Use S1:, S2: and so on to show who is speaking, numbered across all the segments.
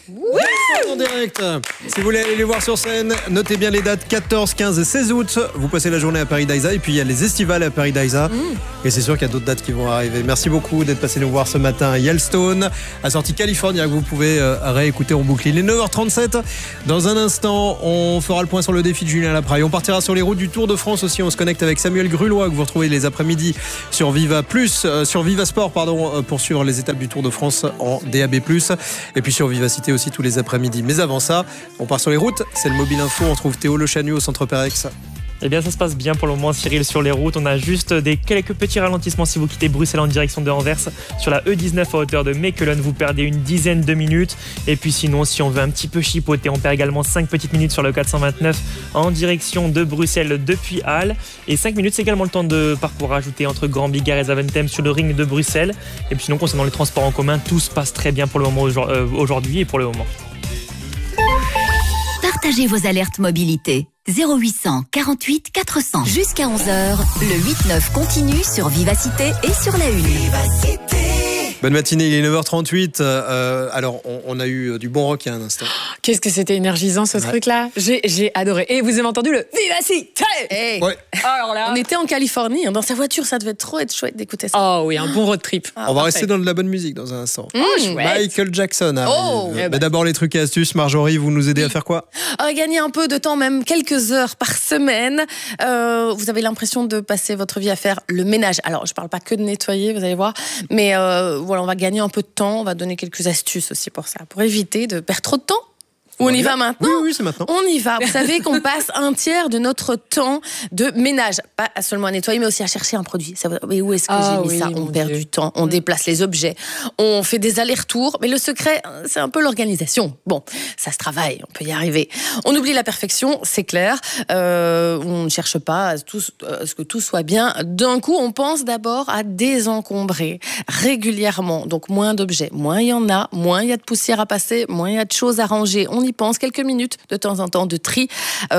S1: En direct. Si vous voulez aller les voir sur scène, notez bien les dates 14, 15 et 16 août. Vous passez la journée à Paradisa et puis il y a les estivales à Paradisa. Et c'est sûr qu'il y a d'autres dates qui vont arriver. Merci beaucoup d'être passé nous voir ce matin. Yellowstone a sorti California que vous pouvez réécouter en boucle. Il est 9h37. Dans un instant, on fera le point sur le défi de Julien Lapraille. On partira sur les routes du Tour de France aussi. On se connecte avec Samuel Grulois que vous retrouvez les après-midi sur Viva Sport pour suivre les étapes du Tour de France en DAB+. Et puis sur Vivacité aussi tous les après-midi. Mais avant ça, on part sur les routes. C'est le Mobile Info. On trouve Théo Le Chanu au centre Perex.
S2: Eh bien, ça se passe bien pour le moment, Cyril, sur les routes. On a juste quelques petits ralentissements si vous quittez Bruxelles en direction de Anvers. Sur la E19 à hauteur de Mechelen, vous perdez une dizaine de minutes. Et puis sinon, si on veut un petit peu chipoter, on perd également 5 petites minutes sur le 429 en direction de Bruxelles depuis Halle. Et 5 minutes, c'est également le temps de parcours ajouté entre Grand Bigard et Zaventem sur le ring de Bruxelles. Et puis sinon, concernant les transports en commun, tout se passe très bien pour le moment aujourd'hui et pour le moment.
S3: Partagez vos alertes mobilité. 0800 48 400. Jusqu'à 11h, le 8-9 continue sur Vivacité et sur la Une. Vivacité.
S1: Bonne matinée, il est 9h38. Alors, on a eu du bon rock il y a un instant.
S4: Qu'est-ce que c'était énergisant ce truc-là. J'ai adoré. Et vous avez entendu le Vivacité.
S1: Hey. Ouais.
S4: Alors là,
S5: on était en Californie, dans sa voiture, ça devait trop être chouette d'écouter ça.
S4: Oh oui, un bon road trip.
S1: On va rester dans de la bonne musique dans un instant.
S4: Michael
S1: Jackson. Mais d'abord les trucs et astuces. Marjorie, vous nous aidez à faire quoi?
S5: Gagner un peu de temps, même quelques heures par semaine. Vous avez l'impression de passer votre vie à faire le ménage. Alors, je parle pas que de nettoyer, vous allez voir, mais voilà, on va gagner un peu de temps. On va donner quelques astuces aussi pour ça, pour éviter de perdre trop de temps. On y va maintenant?
S1: Oui, c'est maintenant.
S5: On y va. Vous savez qu'on passe un tiers de notre temps de ménage, pas seulement à nettoyer, mais aussi à chercher un produit. Mais où est-ce que j'ai mis ça? On perd du temps, on déplace les objets, on fait des allers-retours. Mais le secret, c'est un peu l'organisation. Bon, ça se travaille, on peut y arriver. On oublie la perfection, c'est clair. On ne cherche pas à ce que tout soit bien. D'un coup, on pense d'abord à désencombrer régulièrement. Donc, moins d'objets, moins il y en a, moins il y a de poussière à passer, moins il y a de choses à ranger. On y pense, quelques minutes de temps en temps de tri,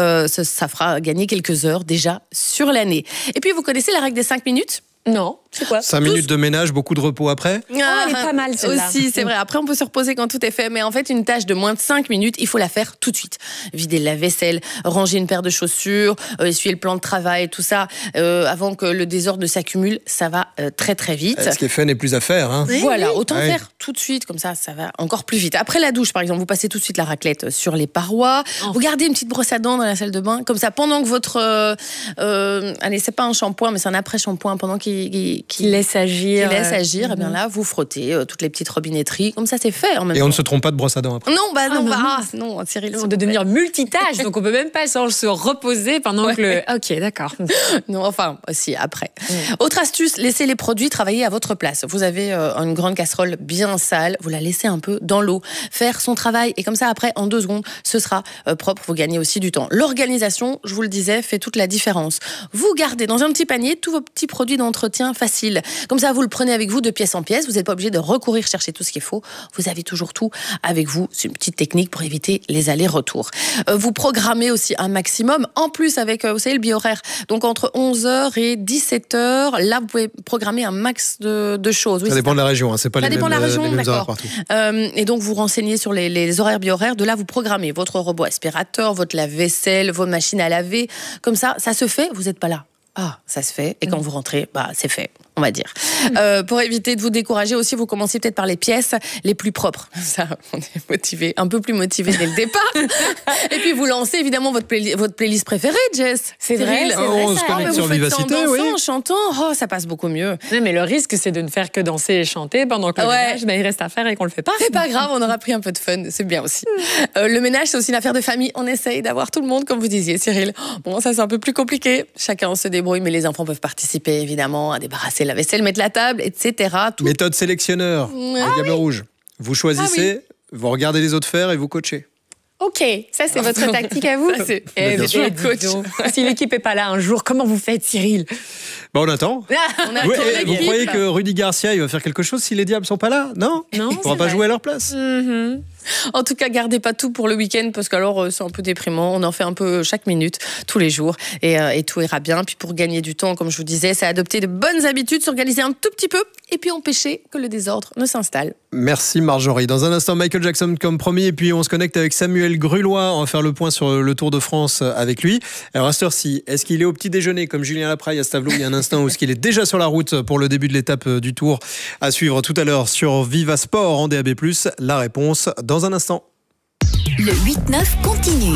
S5: ça fera gagner quelques heures déjà sur l'année. Et puis vous connaissez la règle des 5 minutes?
S4: Non, c'est quoi?
S1: 5 minutes de ménage, beaucoup de repos après.
S4: Elle est pas mal celle-là.
S5: Aussi, c'est vrai. Après, on peut se reposer quand tout est fait. Mais en fait, une tâche de moins de 5 minutes, il faut la faire tout de suite. Vider la vaisselle, ranger une paire de chaussures, essuyer le plan de travail, tout ça, avant que le désordre ne s'accumule, ça va très très vite.
S1: Ce qui est fait n'est plus à faire. Hein.
S5: Voilà, autant faire tout de suite, comme ça va encore plus vite. Après la douche, par exemple, vous passez tout de suite la raclette sur les parois. Vous gardez une petite brosse à dents dans la salle de bain, comme ça, pendant que votre... allez, c'est pas un shampoing, mais c'est un après-shampoing, pendant qu'il
S4: laisse agir.
S5: Et bien là, vous frottez toutes les petites robinetteries. Comme ça, c'est fait en même temps.
S1: Et on ne se trompe pas de brosse à dents après.
S5: Non, Cyril.
S4: On doit devenir multitâche, donc on peut même pas se reposer pendant que le... Ok, d'accord.
S5: Non, enfin, aussi, après. Autre astuce, laissez les produits travailler à votre place. Vous avez une grande casserole bien sale, vous la laissez un peu dans l'eau, faire son travail, et comme ça, après, en 2 secondes, ce sera propre, vous gagnez aussi du temps. L'organisation, je vous le disais, fait toute la différence. Vous gardez dans un petit panier tous vos petits produits d'entretien facile. Comme ça, vous le prenez avec vous de pièce en pièce. Vous n'êtes pas obligé de recourir chercher tout ce qu'il faut. Vous avez toujours tout avec vous. C'est une petite technique pour éviter les allers-retours. Vous programmez aussi un maximum. En plus, avec, vous savez, le biohoraire. Donc, entre 11h et 17h, là, vous pouvez programmer un max de choses. Oui,
S1: ça dépend de la région. Hein. C'est pas les mêmes horaires partout.
S5: Et donc, vous renseignez sur les horaires biohoraires. De là, vous programmez votre robot aspirateur, votre lave-vaisselle, vos machines à laver. Comme ça se fait. Vous n'êtes pas là. Ça se fait. Et quand vous rentrez, c'est fait, on va dire. Pour éviter de vous décourager aussi, vous commencez peut-être par les pièces les plus propres. Ça, on est motivé, un peu plus motivé dès le départ. Et puis vous lancez évidemment votre playlist préférée, Jess.
S4: C'est vrai.
S1: On se connecte sur Vivacité,
S5: en chantant, ça passe beaucoup mieux.
S4: Oui, mais le risque, c'est de ne faire que danser et chanter pendant que le ménage, il reste à faire et qu'on le fait pas.
S5: C'est pas grave, on aura pris un peu de fun, c'est bien aussi. Le ménage, c'est aussi une affaire de famille. On essaye d'avoir tout le monde, comme vous disiez, Cyril. Bon, ça c'est un peu plus compliqué. Chacun se débrouille, mais les enfants peuvent participer évidemment à débarrasser la vaisselle, mettre la table, etc.
S1: Méthode sélectionneur, le Diable Rouge. Vous choisissez, vous regardez les autres faire et vous coachez.
S4: Ok, ça c'est votre tactique à vous. Si l'équipe est pas là un jour, comment vous faites, Cyril?
S1: On attend. Vous croyez que Rudy Garcia il va faire quelque chose si les Diables sont pas là? Non. Il ne pourra pas jouer à leur place.
S5: En tout cas, gardez pas tout pour le week-end parce qu'alors c'est un peu déprimant. On en fait un peu chaque minute, tous les jours et tout ira bien. Puis pour gagner du temps, comme je vous disais, c'est adopter de bonnes habitudes, s'organiser un tout petit peu et puis empêcher que le désordre ne s'installe.
S1: Merci Marjorie. Dans un instant, Michael Jackson comme promis et puis on se connecte avec Samuel Grulois. On va faire le point sur le Tour de France avec lui. Alors à cette heure-ci, est-ce qu'il est au petit déjeuner comme Julien Lapraille à Stavelot il y a un instant ou est-ce qu'il est déjà sur la route pour le début de l'étape du Tour à suivre tout à l'heure sur Viva Sport en DAB+. La réponse dans un instant.
S3: Le 8-9 continue.